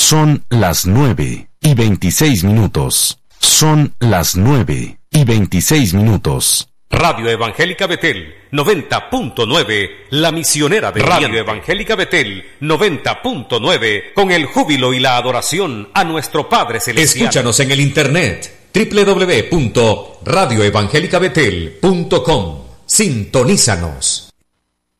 Son las 9:26. Son las 9:26. Radio Evangélica Betel 90.9, la misionera de Radio Evangélica Betel 90.9, con el júbilo y la adoración a nuestro Padre Celestial. Escúchanos en el internet www.radioevangelicabetel.com. Sintonízanos.